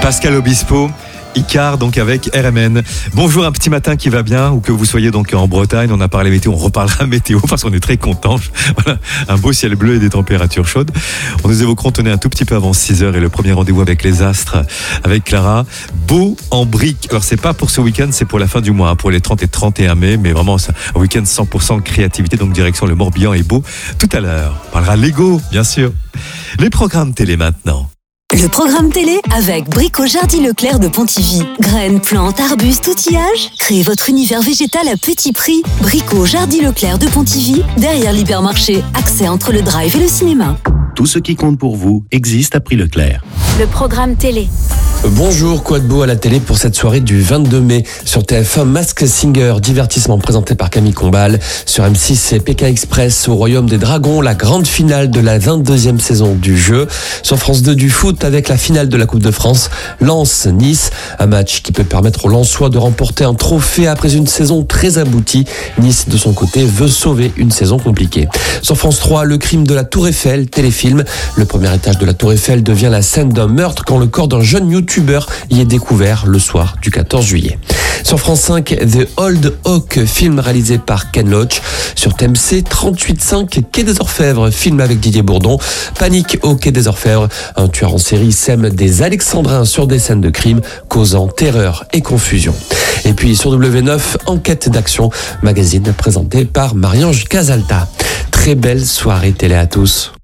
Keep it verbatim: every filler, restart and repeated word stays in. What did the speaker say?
Pascal Obispo, Icar, donc avec R M N. Bonjour, un petit matin qui va bien, ou que vous soyez donc en Bretagne. On a parlé météo, on reparlera météo parce qu'on est très contents. Voilà, un beau ciel bleu et des températures chaudes. On nous évoquerons, tenez, un tout petit peu avant six heures et le premier rendez-vous avec les astres, avec Clara. Beau en brique. Alors c'est pas pour ce week-end, c'est pour la fin du mois, hein, pour les trente et trente et un mai, mais vraiment c'est un week-end cent pour cent créativité, donc direction le Morbihan et Beau. Tout à l'heure, on parlera Lego, bien sûr. Les programmes télé maintenant. Le programme télé avec Brico Jardin Leclerc de Pontivy. Graines, plantes, arbustes, outillages. Créez votre univers végétal à petit prix. Brico Jardin Leclerc de Pontivy, derrière l'Hypermarché. Accès entre le drive et le cinéma. Tout ce qui compte pour vous existe à prix Leclerc. Le programme télé. Bonjour, quoi de beau à la télé pour cette soirée du vingt-deux mai sur T F un, Masked Singer, divertissement présenté par Camille Combal. Sur M six, c'est Pékin Express au Royaume des Dragons, la grande finale de la vingt-deuxième saison du jeu. Sur France deux, du foot avec la finale de la Coupe de France, Lens-Nice, un match qui peut permettre aux Lensois de remporter un trophée après une saison très aboutie. Nice, de son côté, veut sauver une saison compliquée. Sur France trois, le crime de la Tour Eiffel, téléfilm. Le premier étage de la Tour Eiffel devient la scène d'un meurtre quand le corps d'un jeune youtubeur y est découvert le soir du quatorze juillet. Sur France cinq, The Old Oak, film réalisé par Ken Loach. Sur T M C, trente-huit cinq, Quai des Orfèvres, film avec Didier Bourdon. Panique au Quai des Orfèvres, un tueur en série sème des alexandrins sur des scènes de crime, causant terreur et confusion. Et puis sur W neuf, Enquête d'action, magazine présenté par Marie-Ange Casalta. Très belle soirée télé à tous.